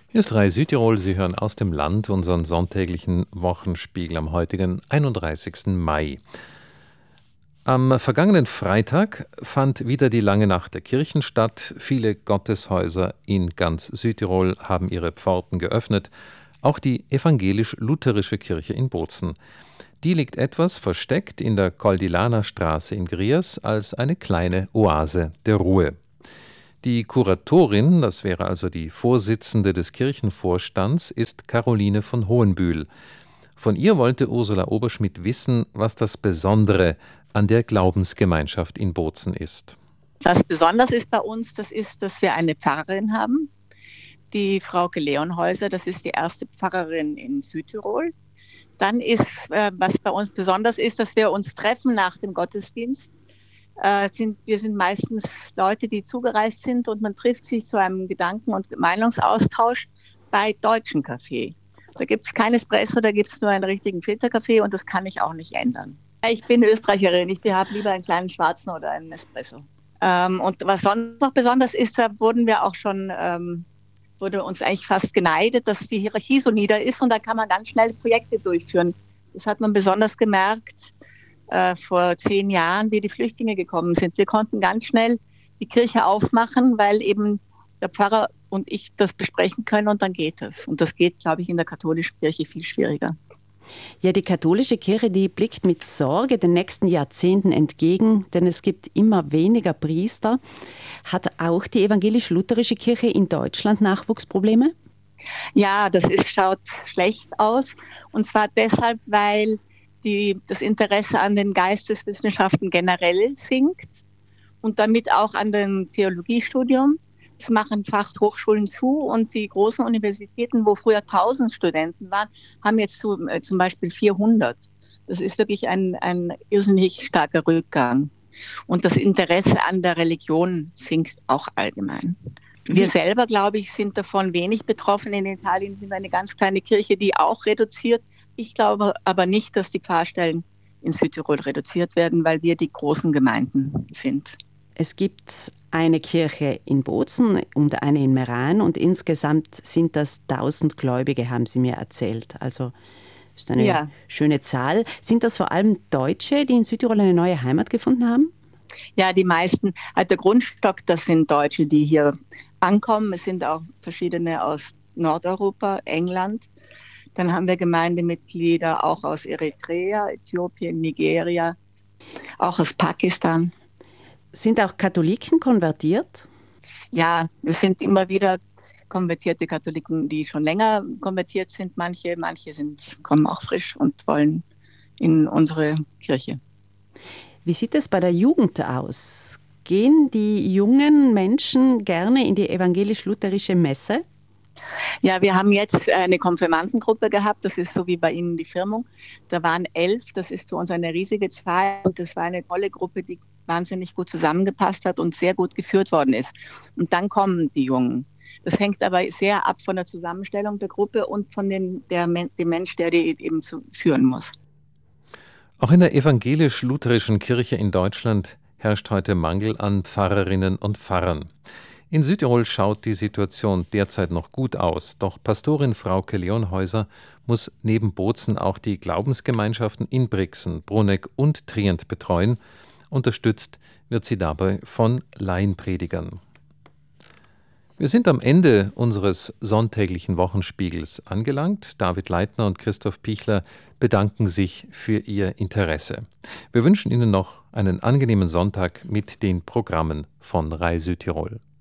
Hier ist Rai Südtirol. Sie hören aus dem Land unseren sonntäglichen Wochenspiegel am heutigen 31. Mai. Am vergangenen Freitag fand wieder die lange Nacht der Kirchen statt. Viele Gotteshäuser in ganz Südtirol haben ihre Pforten geöffnet. Auch die evangelisch-lutherische Kirche in Bozen. Die liegt etwas versteckt in der Koldilana-Straße in Griers als eine kleine Oase der Ruhe. Die Kuratorin, das wäre also die Vorsitzende des Kirchenvorstands, ist Caroline von Hohenbühl. Von ihr wollte Ursula Oberschmidt wissen, was das Besondere an der Glaubensgemeinschaft in Bozen ist. Was besonders ist bei uns, das ist, dass wir eine Pfarrerin haben, die Frauke Leonhäuser, das ist die erste Pfarrerin in Südtirol. Dann ist, was bei uns besonders ist, dass wir uns treffen nach dem Gottesdienst. Wir sind meistens Leute, die zugereist sind und man trifft sich zu einem Gedanken- und Meinungsaustausch bei Deutschen Kaffee. Da gibt es kein Espresso, da gibt es nur einen richtigen Filterkaffee und das kann ich auch nicht ändern. Ich bin Österreicherin, ich habe lieber einen kleinen schwarzen oder einen Espresso. Und was sonst noch besonders ist, da wurde uns eigentlich fast geneidet, dass die Hierarchie so nieder ist und da kann man ganz schnell Projekte durchführen. Das hat man besonders gemerkt vor 10 Jahren, wie die Flüchtlinge gekommen sind. Wir konnten ganz schnell die Kirche aufmachen, weil eben der Pfarrer und ich das besprechen können und dann geht es. Und das geht, glaube ich, in der katholischen Kirche viel schwieriger. Ja, die katholische Kirche, die blickt mit Sorge den nächsten Jahrzehnten entgegen, denn es gibt immer weniger Priester. Hat auch die evangelisch-lutherische Kirche in Deutschland Nachwuchsprobleme? Ja, schaut schlecht aus. Und zwar deshalb, weil das Interesse an den Geisteswissenschaften generell sinkt und damit auch an dem Theologiestudium. Es machen Fachhochschulen zu und die großen Universitäten, wo früher 1000 Studenten waren, haben jetzt zum Beispiel 400. Das ist wirklich ein irrsinnig starker Rückgang. Und das Interesse an der Religion sinkt auch allgemein. Wir selber, glaube ich, sind davon wenig betroffen. In Italien sind wir eine ganz kleine Kirche, die auch reduziert. Ich glaube aber nicht, dass die Pfarrstellen in Südtirol reduziert werden, weil wir die großen Gemeinden sind. Es gibt eine Kirche in Bozen und eine in Meran und insgesamt sind das 1000 Gläubige, haben Sie mir erzählt. Also das ist eine schöne Zahl. Sind das vor allem Deutsche, die in Südtirol eine neue Heimat gefunden haben? Ja, die meisten. Also der Grundstock, das sind Deutsche, die hier ankommen. Es sind auch verschiedene aus Nordeuropa, England. Dann haben wir Gemeindemitglieder auch aus Eritrea, Äthiopien, Nigeria, auch aus Pakistan. Sind auch Katholiken konvertiert? Ja, es sind immer wieder konvertierte Katholiken, die schon länger konvertiert sind. Manche kommen auch frisch und wollen in unsere Kirche. Wie sieht es bei der Jugend aus? Gehen die jungen Menschen gerne in die evangelisch-lutherische Messe? Ja, wir haben jetzt eine Konfirmandengruppe gehabt, das ist so wie bei Ihnen die Firmung. Da waren 11, das ist für uns eine riesige Zahl und das war eine tolle Gruppe, die wahnsinnig gut zusammengepasst hat und sehr gut geführt worden ist. Und dann kommen die Jungen. Das hängt aber sehr ab von der Zusammenstellung der Gruppe und von dem Mensch, der die eben führen muss. Auch in der evangelisch-lutherischen Kirche in Deutschland herrscht heute Mangel an Pfarrerinnen und Pfarrern. In Südtirol schaut die Situation derzeit noch gut aus, doch Pastorin Frauke Leonhäuser muss neben Bozen auch die Glaubensgemeinschaften in Brixen, Bruneck und Trient betreuen. Unterstützt wird sie dabei von Laienpredigern. Wir sind am Ende unseres sonntäglichen Wochenspiegels angelangt. David Leitner und Christoph Pichler bedanken sich für Ihr Interesse. Wir wünschen Ihnen noch einen angenehmen Sonntag mit den Programmen von Rai Südtirol.